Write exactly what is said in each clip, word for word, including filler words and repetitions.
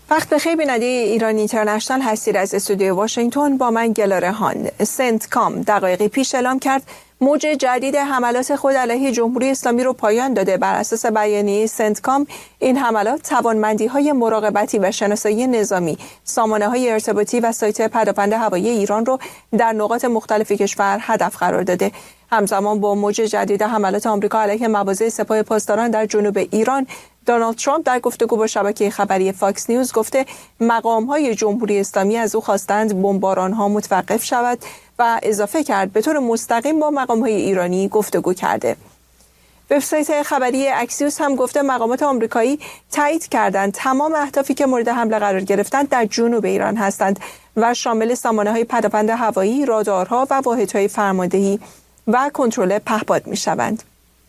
وقت بخیر بیننده ایران اینترنشنال هستید. از استودیو واشنگتن با من گلاره هان. سنتکام دقایقی پیش اعلام کرد موج جدید حملات خود علیه جمهوری اسلامی رو پایان داده. بر اساس بیانیه سنتکام این حملات توانمندی‌های مراقبتی و شناسایی نظامی، سامانه‌های ارتباطی و سایت پدافند هوایی ایران رو در نقاط مختلف کشور هدف قرار داده. همزمان با موج جدید حملات آمریکا علیه مواضع سپاه پاسداران در جنوب ایران، دونالد ترامپ در گفتگو با شبکه خبری فاکس نیوز گفته مقام‌های جمهوری اسلامی از او خواستند بمباران‌ها متوقف شود و اضافه کرد به طور مستقیم با مقام‌های ایرانی گفتگو کرده. وبسایت خبری اکسیوس هم گفته مقامات آمریکایی تایید کردند تمام اهدافی که مورد حمله قرار گرفتند در جنوب ایران هستند و شامل سامانه‌های پدافند هوایی، رادارها و واحدهای فرماندهی و کنترل پهپاد می‌شوند.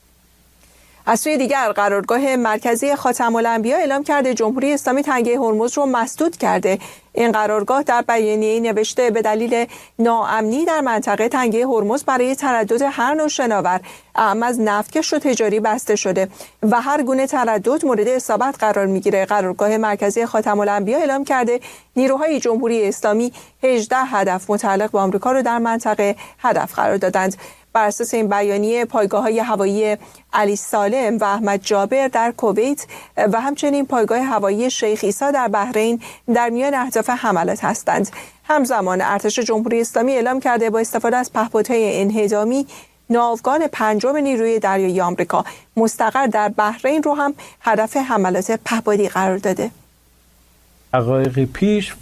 از سوی دیگر قرارگاه مرکزی خاتم الانبیا اعلام کرده جمهوری اسلامی تنگه هرمز رو مسدود کرده. این قرارگاه در بیانیه‌ای نوشته به دلیل ناامنی در منطقه تنگه هرمز برای تردد هر نوع شناور اعم از نفتکش و تجاری بسته شده و هر گونه تردد مورد اصابت قرار میگیره. قرارگاه مرکزی خاتم الانبیا اعلام کرده نیروهای جمهوری اسلامی هجده هدف متعلق به آمریکا رو در منطقه هدف قرار دادند. بر اساس این بیانیه پایگاه‌های هوایی علی سالم و احمد جابر در کویت و همچنین پایگاه هوایی شیخ عیسی در بحرین در میان اهداف حملات هستند. همزمان ارتش جمهوری اسلامی اعلام کرده با استفاده از پهپادهای انهدامی ناوگان پنجم نیروی دریایی آمریکا مستقر در بحرین رو هم هدف حملات پهپادی قرار داده. دقایقی پیش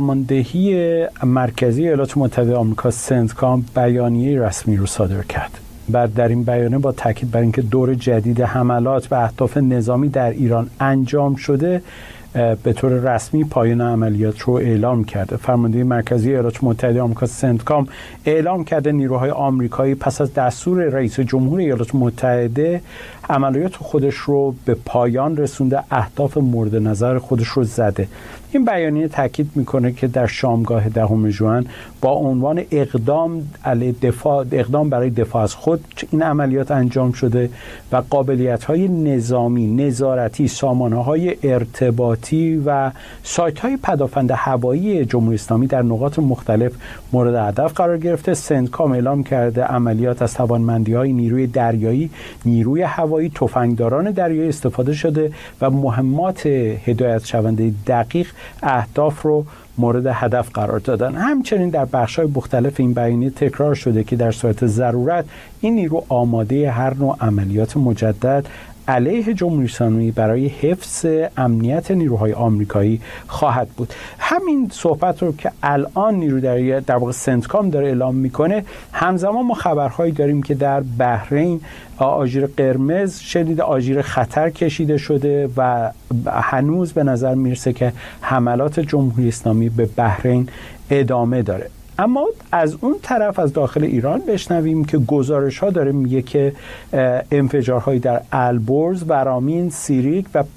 فرماندهی مرکزی ایالات متحده آمریکا سنتکام بیانیه رسمی رو صادر کرد. بعد در این بیانیه با تاکید بر اینکه دور جدید حملات و اهداف نظامی در ایران انجام شده به طور رسمی پایان عملیات رو اعلام کرده. فرمانده مرکزی ایالات متحده آمریکا سنتکام اعلام کرده نیروهای آمریکایی پس از دستور رئیس جمهور ایالات متحده عملیات خودش رو به پایان رسونده، اهداف مورد نظر خودش رو زده. این بیانیه تاکید میکنه که در شامگاه دهم ژوئن با عنوان اقدام علیه دفاع اقدام برای دفاع از خود این عملیات انجام شده و قابلیت‌های نظامی، نظارتی، سامانه‌های ارتباطی و سایت‌های پدافند هوایی جمهوری اسلامی در نقاط مختلف مورد هدف قرار گرفته. سنتکام اعلام کرده عملیات از توانمندی‌های نیروی دریایی، نیروی هوایی، تفنگداران دریایی استفاده شده و مهمات هدایت شونده دقیق اهداف رو مورد هدف قرار دادن. همچنین در بخش‌های مختلف این بیانیه تکرار شده که در صورت ضرورت این نیرو آماده هر نوع عملیات مجدد علیه جمهوری اسلامی برای حفظ امنیت نیروهای آمریکایی خواهد بود. همین صحبت رو که الان نیرو در در واقع سنتکام داره اعلام میکنه، همزمان ما خبرهایی داریم که در بحرین آژیر قرمز شدید آژیر خطر کشیده شده و هنوز به نظر میرسه که حملات جمهوری اسلامی به بحرین ادامه داره. اما از اون طرف از داخل ایران بشنویم که گزارش ها داره میگه که انفجارهایی در البرز، ورامین، سیریک و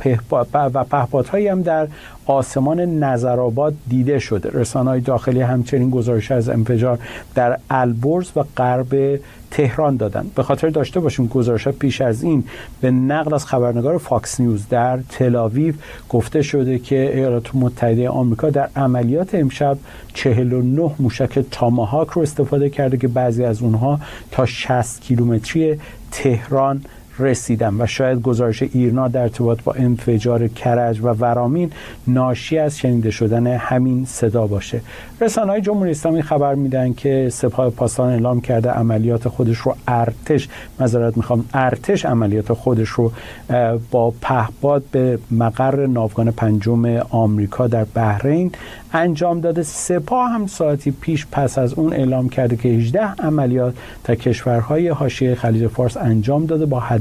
پهپادهایی هم در آسمان نظرآباد دیده شده. رسانه‌های داخلی همچنین گزارش از انفجار در البرز و غرب تهران دادن. به خاطر داشته باشیم گزارشات پیش از این به نقل از خبرنگار فاکس نیوز در تل‌آویو گفته شده که ایالات متحده آمریکا در عملیات امشب چهل و نه موشک تاماهاک رو استفاده کرده که بعضی از اونها تا شصت کیلومتری تهران رسیدن و شاید گزارش ایرنا در ارتباط با انفجار کرج و ورامین ناشی از شنیده شدن همین صدا باشه. رسانه‌های جمهوری اسلامی خبر میدن که سپاه پاسداران اعلام کرده عملیات خودش رو ارتش معذرت میخوام ارتش عملیات خودش رو با پهپاد به مقر ناوگان پنجم آمریکا در بحرین انجام داده. سپاه هم ساعتی پیش پس از اون اعلام کرده که هجده عملیات در کشورهای حاشیه خلیج فارس انجام داده با